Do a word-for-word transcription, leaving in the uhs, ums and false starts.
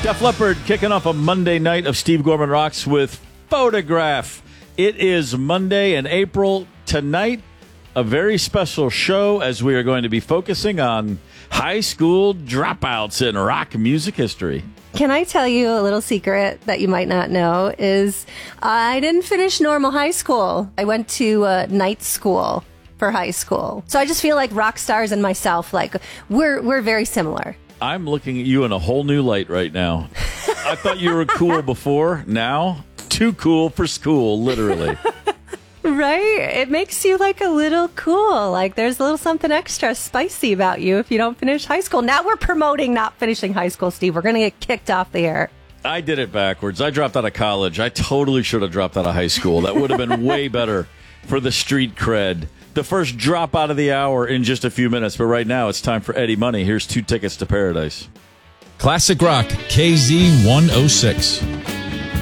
Def Leppard kicking off a Monday night of Steve Gorman Rocks with Photograph. It is Monday in April. Tonight, a very special show as we are going to be focusing on high school dropouts in rock music history. Can I tell you a little secret that you might not know is I didn't finish normal high school. I went to uh, night school for high school. So I just feel like rock stars and myself, like we're we're very similar. I'm looking at you in a whole new light right now. I thought you were cool before. Now, too cool for school, literally. Right? It makes you like a little cool. Like there's a little something extra spicy about you if you don't finish high school. Now we're promoting not finishing high school, Steve. We're going to get kicked off the air. I did it backwards. I dropped out of college. I totally should have dropped out of high school. That would have been way better for the street cred. The first drop out of the hour in just a few minutes. But right now, it's time for Eddie Money. Here's two tickets to paradise. Classic Rock, K Z one oh six.